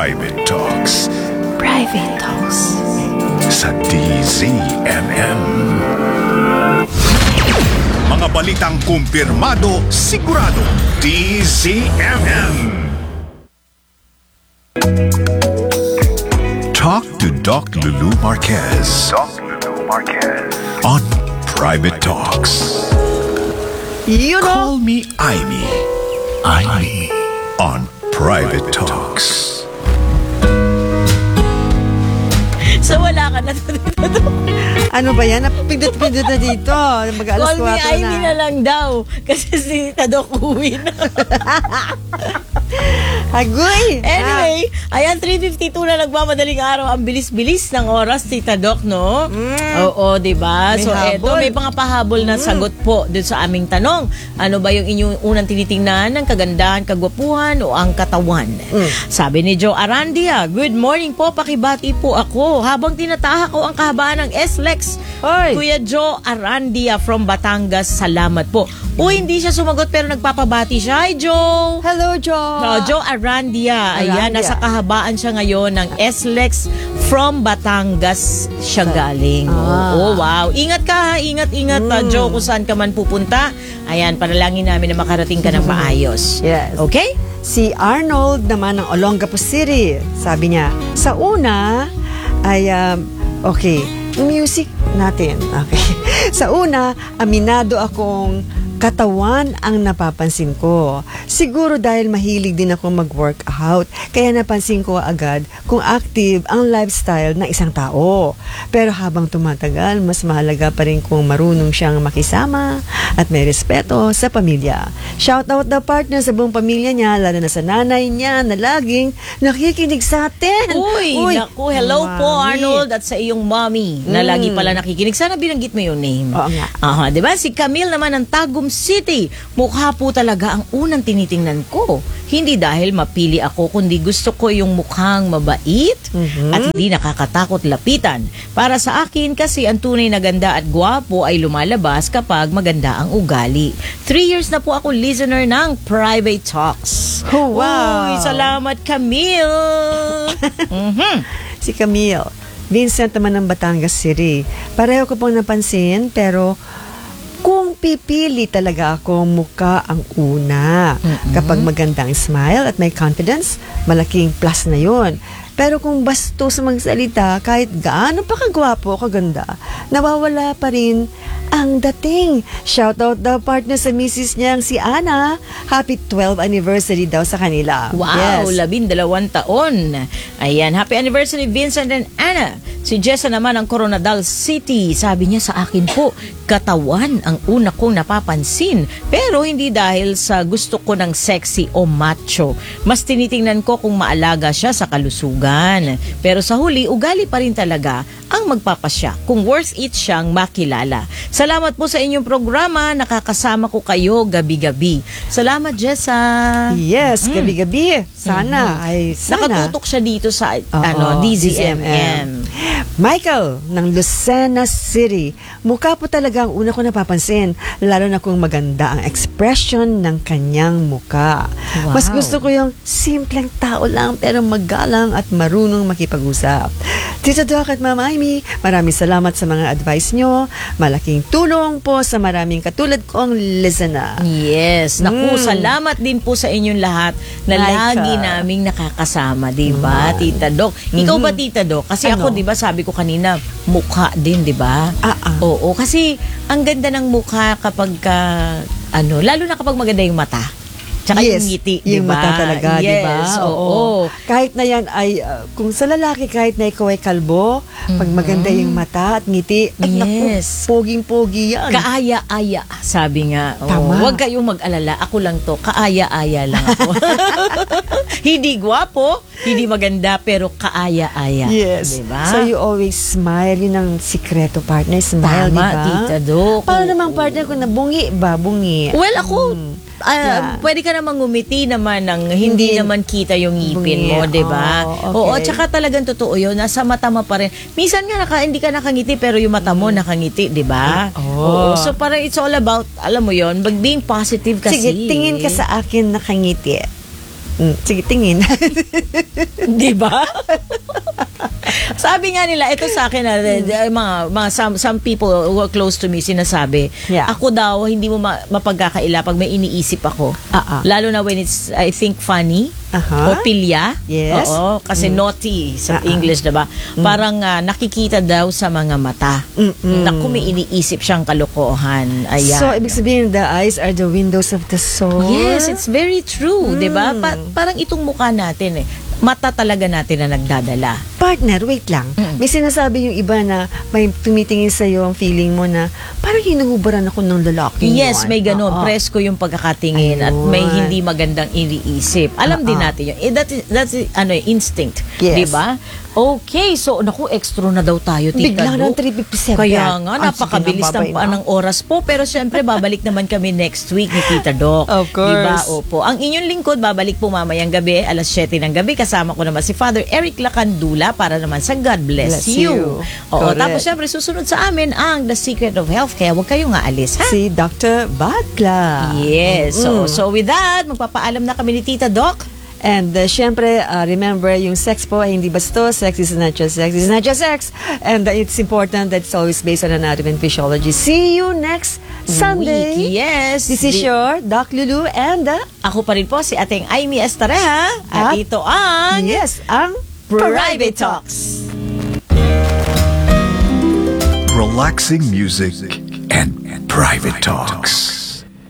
Private Talks. Private Talks. Sa DZMM. Mga balitang kumpirmado, sigurado. DZMM. Talk to Doc Lulu Marquez. On Private Talks. Call me Amy. Amy. On Private Talks. So wala ka na dito. Ano ba yan? Napipindot-pindot na dito. Mag-alas 4 na. Call me Amy na lang daw. Kasi si Tadok uwi na. Hagoy! Anyway, ayan, 3:52 na nagmamadaling araw. Ang bilis-bilis ng oras, Tita Doc, no? Oo, diba? May So, habol. eto, may mga pahabol na sagot po dun sa aming tanong. Ano ba yung inyong unang tinitingnan ng kagandahan, kagwapuhan o ang katawan? Sabi ni Joe Arandia, good morning po, pakibati po ako. Habang tinataha ko ang kahabaan ng S-Lex, Hoy! Kuya Joe Arandia from Batangas, salamat po. Hindi siya sumagot pero nagpapabati siya. Hi, Joe! Hello, Joe! No, Joe Arandia. Ayan, Arandia. nasa kahabaan siya ngayon ng S-Lex from Batangas siya galing. Oh, wow. Ingat ka ha, ingat, Joe, kung saan ka man pupunta. Ayan, panalangin namin na makarating ka ng maayos. Yes. Okay? Si Arnold naman ng Olongapo City. Sabi niya, sa una ay, okay, music natin. Okay. Sa una, aminado akong katawan ang napapansin ko. Siguro dahil mahilig din ako mag-workout, kaya napansin ko agad kung active ang lifestyle ng isang tao. Pero habang tumatagal, mas mahalaga pa rin kung marunong siyang makisama at may respeto sa pamilya. Shout out the partner sa buong pamilya niya, lalo na sa nanay niya na laging nakikinig sa atin. Uy, naku, hello po, Mami. Arnold, at sa iyong mommy na lagi pala nakikinig. Sana binanggit mo yung name. Oo nga. Aha, diba? Si Camille naman ng Tagum City. Mukha po talaga ang unang tinitingnan ko. Hindi dahil mapili ako, kundi gusto ko yung mukhang mabait at hindi nakakatakot lapitan. Para sa akin kasi ang tunay na ganda at gwapo ay lumalabas kapag maganda ang ugali. 3 years na po ako listener ng Private Talks. Oh, wow. Uy, salamat Camille! Si Camille. Vincent naman ng Batangas City. Pareho ko pong napansin, pero kung pipili talaga ako, mukha ang una. Kapag magandang smile at may confidence, malaking plus na yon. Pero kung bastos magsalita, kahit gaano pa kagwapo o kaganda, nawawala pa rin ang dating. Shout out daw partner sa misis niyang si Ana. Happy 12th anniversary daw sa kanila. Wow, Yes. 12 taon. Ayan, happy anniversary Vincent and Anna. Si Jessa naman ng Coronadal City. Sabi niya sa akin po, katawan ang una kong napapansin. Pero hindi dahil sa gusto ko ng sexy o macho. Mas tinitingnan ko kung maalaga siya sa kalusugan. Pero sa huli, ugali pa rin talaga ang magpapasya kung worth it siyang makilala. Salamat po sa inyong programa. Nakakasama ko kayo gabi-gabi. Salamat, Jessa. Yes, gabi-gabi. Sana. Ay, sana. Nakatutok siya dito sa Oo, DZMM. Michael ng Lucena City. Mukha po talaga ang una ko napapansin, lalo na kung maganda ang expression ng kanyang mukha. Wow. Mas gusto ko yung simpleng tao lang pero magalang at marunong makipag-usap. Tita Doc at Mama Amy, maraming salamat sa mga advice nyo. Malaking tulong po sa maraming katulad kong listener. Yes. Naku, salamat din po sa inyong lahat na Like, lagi naming nakakasama, di ba, Tita Doc? Ikaw ba, Tita Doc? Kasi ako, di ba, sabi ko kanina, mukha din, di ba? Oo, kasi ang ganda ng mukha kapag lalo na kapag maganda yung mata. Tsaka yung ngiti, di ba? Yung mata talaga, di ba? Yes, oo. Kahit na yan ay, kung sa lalaki, kahit na ikaw ay kalbo, pag maganda yung mata at ngiti, at naku, Yes. poging-pogi yan. Kaaya-aya, sabi nga. Tama. Huwag kayong mag-alala. Ako lang to. Kaaya-aya lang ako. Hindi gwapo, hindi maganda, pero kaaya-aya. Yes. Diba? So you always smile. Yun ang sikreto, partner. Smile, Tama, di ba? Tita Doc. Paano namang partner ko na bungi ba? Bungi. Well, ako, Yeah. pwede ka namang ngumiti naman ng hindi naman kita yung ngipin Bungi. mo, di ba? Oh, Oo, okay. tsaka talagang totoo yun. Nasa mata mo pa rin. Minsan nga hindi ka nakangiti pero yung mata mo nakangiti, di ba? Oo. So parang it's all about, alam mo yun, being positive kasi. Sige, tingin ka sa akin nakangiti. Sige, tingin. Di ba? Sabi nga nila, ito sa akin, some people who are close to me, sinasabi, ako daw, hindi mo mapagkakaila pag may iniisip ako. Lalo na when it's, I think, funny. O pilya. Yes. Oo, kasi naughty sa English, diba? Parang nakikita daw sa mga mata na kung may iniisip siyang kalokohan. Ayan. So, ibig sabihin, the eyes are the windows of the soul? Yes, it's very true, diba? Parang itong mukha natin mata talaga natin na nagdadala. Partner, wait lang. May sinasabi yung iba na may tumitingin sa'yo ang feeling mo na parang hinuhubaran ako ng lalaki. Yes, may ganun. Presko yung pagkakatingin at may hindi magandang iniisip. Alam din natin yun. That's instinct. Yes. Diba? Okay, so naku, extra na daw tayo, Tita Bigla ng Doc. 3:57. Kaya nga, napakabilis ng oras po. Pero syempre, babalik naman kami next week ni Tita Doc. Of course. Diba? Opo. Ang inyong lingkod, babalik po mamayang gabi, alas 7 ng gabi. Kasama ko naman si Father Eric Lacandula para naman sa God Bless You. Oo, tapos syempre, susunod sa amin ang The Secret of Health. Kaya huwag kayong aalis, ha? Si Dr. Batla. Yes. So with that, magpapaalam na kami ni Tita Doc. And syempre, remember, yung sex po ay hindi bastos. Sex is not just sex. It's not just sex. And it's important that it's always based on anatomy and physiology. See you next Sunday. Week. Yes. This is your Doc Lulu and ako pa rin po si ating Aimee Estareha. At ito ang ang Private Talks. Relaxing music and private talks.